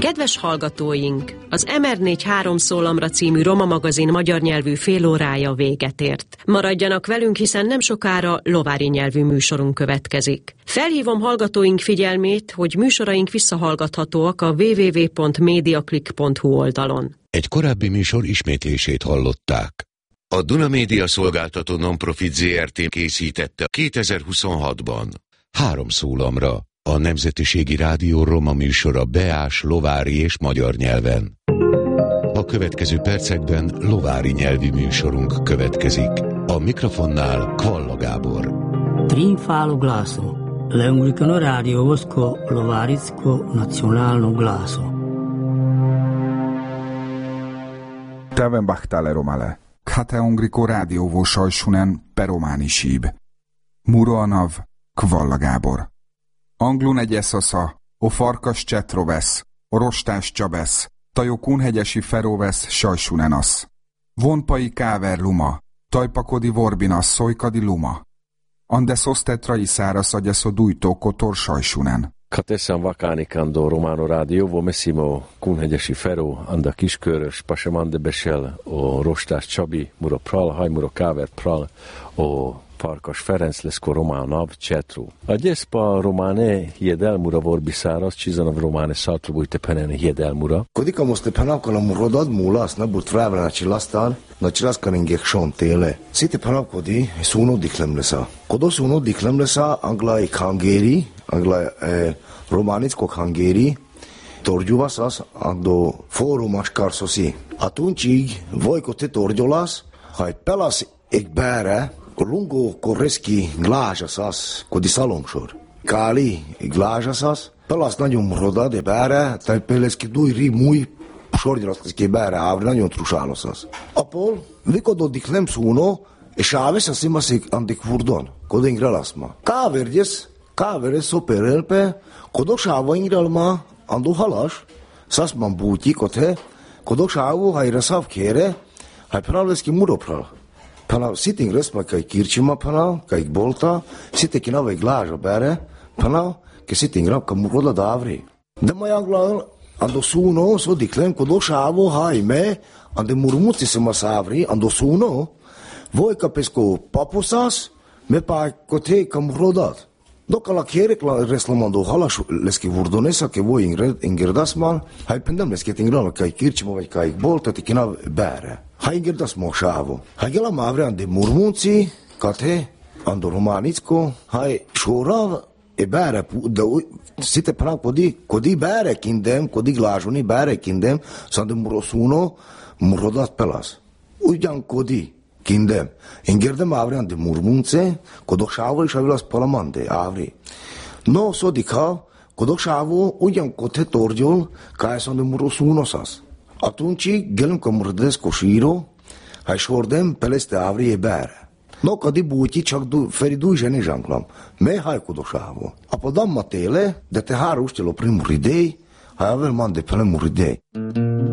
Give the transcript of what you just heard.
Kedves hallgatóink! Az MR4 szólamra című Roma magazin magyar nyelvű félórája véget ért. Maradjanak velünk, hiszen nem sokára lovári nyelvű műsorunk következik. Felhívom hallgatóink figyelmét, hogy műsoraink visszahallgathatóak a www.mediaclick.hu oldalon. Egy korábbi műsor ismétlését hallották. A Duna Média szolgáltató non-profit ZRT készítette 2026-ban. 3 szólamra. A Nemzetiségi Rádió Roma műsora beás, lovári és magyar nyelven. A következő percekben lovári nyelvi műsorunk következik. A mikrofonnál Kvalla Gábor. Trinfalo glaso. L'Anglicano Radio Vosko Lovaricko Nacionalno glaso. Tervenbachtale romale. Kate Ungrico Radio Vosajsunen Perománi síb. Muroanav Kvalla Gábor. Anglun egyeszasza, o farkas csetrovesz, o rostás csabesz, tajó kunhegyesi ferovesz sajsunenasz. Vonpai káver luma, tajpakodi vorbinas szojkadi luma. Ande szosztetrai szárasz agyeszо dújtó kotor sajsunen. Katessan vakánikandó Romano Rádió, vomeszimo kunhegyesi feró, anda kiskörös, pasemande besel, o rostás csabi, muro pral, hajmuro káver pral, o Farkas Ferenc Leszko Románav Csetru. A gyeszpa románe hiedelmura vorbiszáraz, csizanav románe szaltrubújte penene hiedelmura. Kodika most penavkala murodad múlasz, nabut frávra csilasztál, na csilaszkaringek son téle. Szite penavkodi, szúnó diklem lesza. Kodo szúnó diklem lesza, anglai hangéri, anglai románickok hangéri, torgyuvaszász, ando fórumas karszoszi. A tuncsig, vojkote torgyolász, ha egy pelasz egy bára, Lungo korreski glázsaszasz, kodi szalomsor. Káli glázsaszasz, pelasz nagyon mroda, de bára, tehát peleszki dújri múj sorgyalaszki bára, ávri nagyon trusálaszasz. Apol, vikododik nem szúnó, és áves a szimaszik andik vurdon, koding relaszma. Káverjes szoperelpe, kodosáva ingrelma, andó halas, szaszman bútyik othe, kodosávó hajra szavkére, hajpraleszki muropral. Pana sitting resma kai kirchima pana kai bolta sitte kinava glázsa bere pana ke sitting rap ka muroda davri de mayangla ando suno so diklen ko doshavo haime ande murmuti sema savri ando suno voi ka pesko paposas me pa kote ka murodat dokala kierek la reslamando halas leski vurdonesa ke voi ingerdasman hay pendam leski tingrala kai kirchima vai kai bolta tikina bere. Ha ingirdas mosávo. Ha gela mávre ande murmunci, kate, ando románicko, haj sóra, e báre, de szite panák kodi báre kindem, kodi glázsoni báre kindem, szande muroszúno, murodat pelasz. Ugyan kodi kindem. Ingirde mávre ande murmunce, kodoksávo is avilasz palamande, ávri. No, szodika, kodoksávo ugyan kote torgyol, kájsz ande muroszúnoszász. Atunci gelem că murdesc coșiro, hai șordem peleste avri e bere. No cadi buti csak feri dui jene janklam. Me hai kudošavo. Apodam matele, de te haruște lo primul ridei, hai avel man de pele muridei.